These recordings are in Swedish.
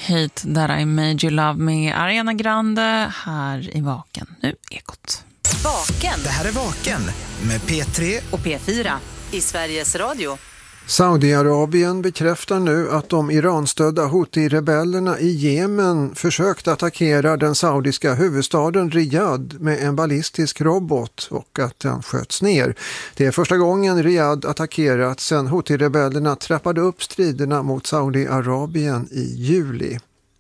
Hate That I Made You Love med Ariana Grande här i Vaken. Nu Ekot. Vaken. Det här är Vaken med P3 och P4 i Sveriges Radio. Saudiarabien bekräftar nu att de Iranstödda Houthi-rebellerna i Jemen försökt attackera den saudiska huvudstaden Riyadh med en ballistisk robot och att den sköts ner. Det är första gången Riyadh attackerats sedan Houthi-rebellerna trappade upp striderna mot Saudiarabien i juli.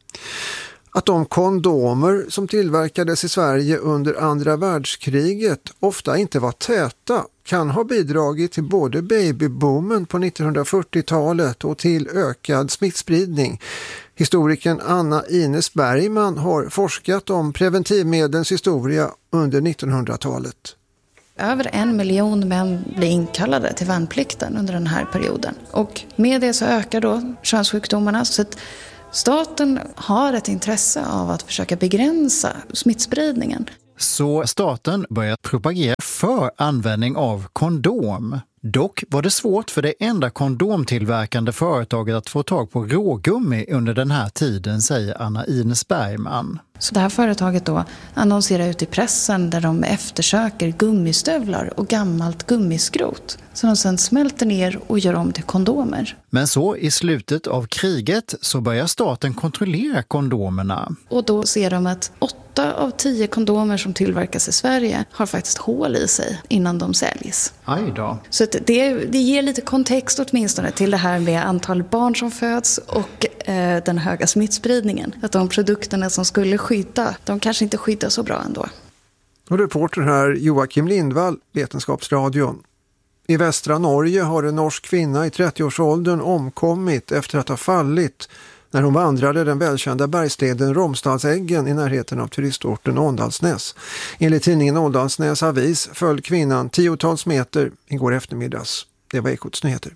Att de kondomer som tillverkades i Sverige under andra världskriget ofta inte var täta kan ha bidragit till både babyboomen på 1940-talet och till ökad smittspridning. Historikern Anna Ines Bergman har forskat om preventivmedlens historia under 1900-talet. Över 1 miljon män blir inkallade till värnplikten under den här perioden. Och med det så ökar då könssjukdomarna. Så att staten har ett intresse av att försöka begränsa smittspridningen. Så staten började propagera för användning av kondom. Dock var det svårt för det enda kondomtillverkande företaget att få tag på rågummi under den här tiden, säger Anna Ines Bergman. Så det här företaget då annonserar ut i pressen där de eftersöker gummistövlar och gammalt gummiskrot. Så de sedan smälter ner och gör om till kondomer. Men så i slutet av kriget så börjar staten kontrollera kondomerna. Och då ser de att 8 av 10 kondomer som tillverkas i Sverige har faktiskt hål i sig innan de säljs. Aj då. Så att det ger lite kontext åtminstone till det här med antal barn som föds och den höga smittspridningen. Att de produkterna som skulle skydda, de kanske inte skyddar så bra ändå. Och reporter här Joakim Lindvall, Vetenskapsradion. I västra Norge har en norsk kvinna i 30-årsåldern omkommit efter att ha fallit när hon vandrade den välkända bergsleden Romsdalseggen i närheten av turistorten Åndalsnäs. Enligt tidningen Åndalsnäs avis föll kvinnan 10-tals meter igår eftermiddags. Det var Ekots nyheter.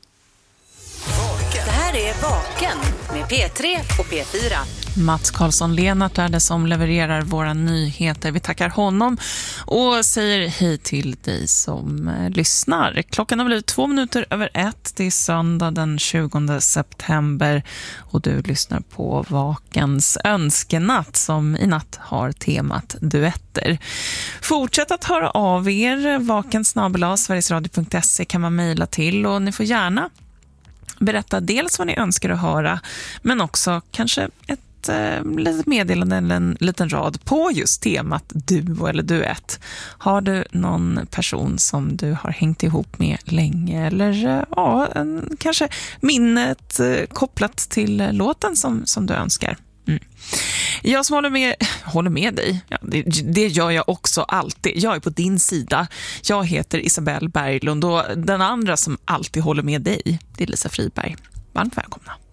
Det här är Vaken med P3 och P4. Mats Karlsson-Lenart är det som levererar våra nyheter. Vi tackar honom och säger hej till dig som lyssnar. Klockan har blivit 1:02. Det är söndag den 20 september och du lyssnar på Vakens önskenatt som i natt har temat duetter. Fortsätt att höra av er. vaken@sverigesradio.se kan man mejla till och ni får gärna berätta dels vad ni önskar att höra men också kanske ett litet meddelande eller en liten rad på just temat duo eller duett. Har du någon person som du har hängt ihop med länge eller kanske minnet kopplat till låten som du önskar? Jag som håller med dig. Ja, det gör jag också alltid. Jag är på din sida. Jag heter Isabelle Berglund och den andra som alltid håller med dig, det är Lisa Friberg. Varmt välkomna.